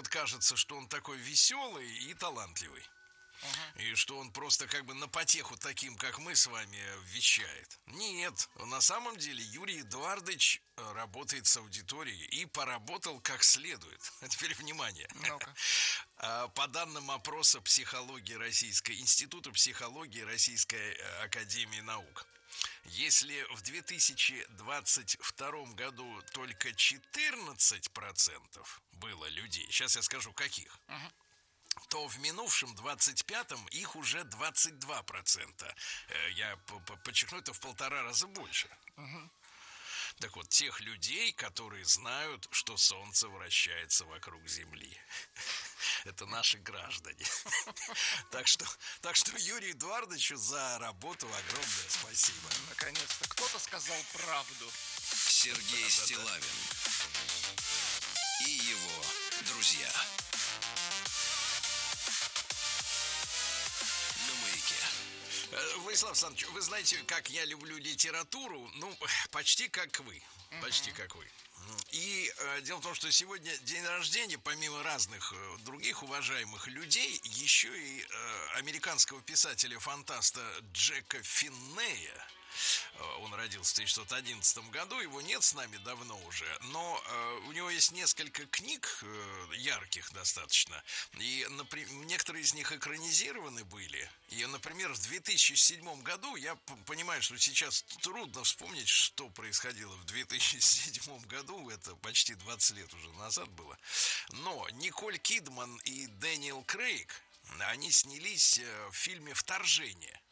кажется, что он такой веселый и талантливый. И что он просто как бы на потеху таким, как мы с вами, вещает. Нет, на самом деле Юрий Эдуардович работает с аудиторией и поработал как следует. А теперь внимание. Ну-ка. По данным опроса Института психологии Российской академии наук, если в 2022 году только 14% было людей, сейчас я скажу, каких, то в минувшем 25-м их уже 22%. Я подчеркну, это в 1,5 раза больше. Так вот, тех людей, которые знают, что Солнце вращается вокруг Земли. Это наши граждане. Так что Юрию Эдуардовичу за работу огромное спасибо. Наконец-то кто-то сказал правду. Сергей Стиллавин и его друзья. Владислав Александрович, вы знаете, как я люблю литературу, ну, почти как вы. Почти как вы. И дело в том, что сегодня день рождения, помимо разных других уважаемых людей, еще и американского писателя-фантаста Джека Финнея. Он родился в 1911 году, его нет с нами давно уже, но у него есть несколько книг, ярких достаточно, и некоторые из них экранизированы были. И, например, в 2007 году, я понимаю, что сейчас трудно вспомнить, что происходило в 2007 году, это почти 20 лет уже назад было, но Николь Кидман и Дэниел Крейг, они снялись в фильме «Вторжение».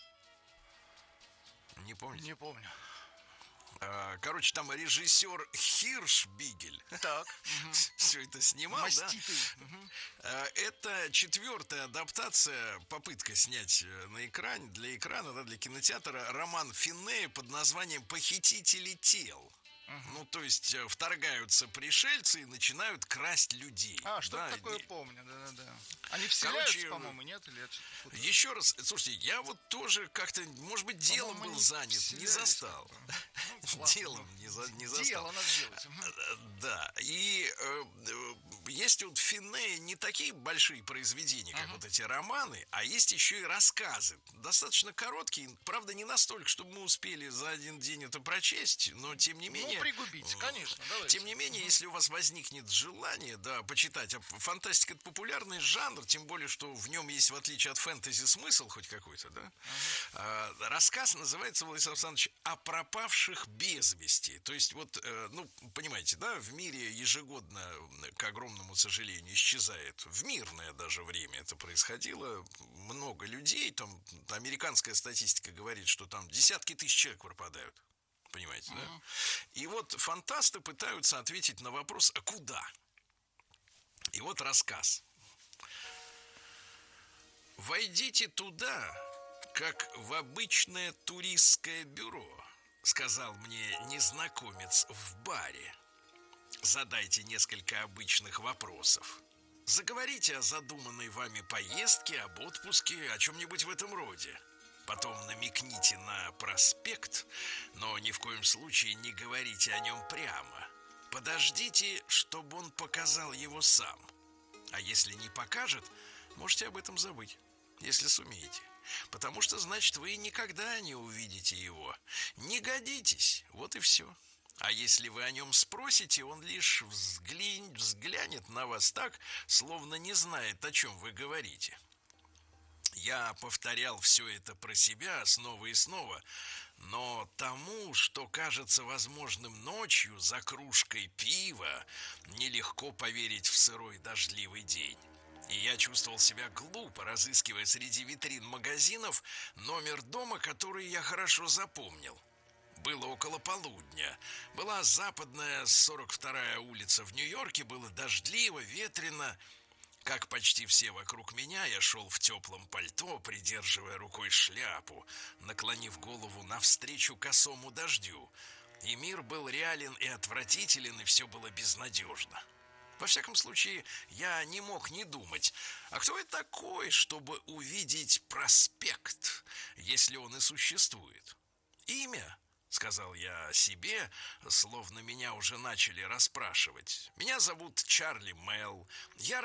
Не помните? Не помню. Короче, там режиссер Хиршбигель. Так. Все это снимал, Маститый. да? Это 4-я адаптация, попытка снять на экране, для экрана, да, для кинотеатра, роман Финнея под названием «Похитители тел». Ну, то есть вторгаются пришельцы и начинают красть людей. Что-то такое помню, да. Они вселяются, по-моему, нет? Или еще раз, слушайте, я вот тоже как-то, может быть, делом был занят, не застал. Делом не застал. Дело надо делать. Да, и есть у Финнея не такие большие произведения, как вот эти романы, а есть еще и рассказы. Достаточно короткие, правда, не настолько, чтобы мы успели за один день это прочесть, но тем не менее... пригубить, конечно, давайте. Тем не менее, если у вас возникнет желание, да, почитать, фантастика — это популярный жанр, тем более, что в нем есть, в отличие от фэнтези, смысл хоть какой-то, да. Рассказ называется, Владислав Александрович, «О пропавших без вести». То есть, вот, ну, понимаете, да, в мире ежегодно, к огромному сожалению, исчезает, в мирное даже время это происходило, много людей, там, американская статистика говорит, что там десятки тысяч человек пропадают. Понимаете, да? И вот фантасты пытаются ответить на вопрос, а куда? И вот рассказ. «Войдите туда, как в обычное туристское бюро», сказал мне незнакомец в баре. «Задайте несколько обычных вопросов. Заговорите о задуманной вами поездке, об отпуске, о чем-нибудь в этом роде. Потом намекните на проспект, но ни в коем случае не говорите о нем прямо. Подождите, чтобы он показал его сам. А если не покажет, можете об этом забыть, если сумеете. Потому что, значит, вы никогда не увидите его. Не годитесь, вот и все. А если вы о нем спросите, он лишь взглянет на вас так, словно не знает, о чем вы говорите». Я повторял все это про себя снова и снова, но тому, что кажется возможным ночью за кружкой пива, нелегко поверить в сырой дождливый день. И я чувствовал себя глупо, разыскивая среди витрин магазинов номер дома, который я хорошо запомнил. Было около полудня. Была западная 42-я улица в Нью-Йорке, было дождливо, ветрено. Как почти все вокруг меня, я шел в теплом пальто, придерживая рукой шляпу, наклонив голову навстречу косому дождю. И мир был реален и отвратителен, и все было безнадежно. Во всяком случае, я не мог не думать, а кто я такой, чтобы увидеть проспект, если он и существует? Имя? — сказал я себе, словно меня уже начали расспрашивать. «Меня зовут Чарли Мэл. Я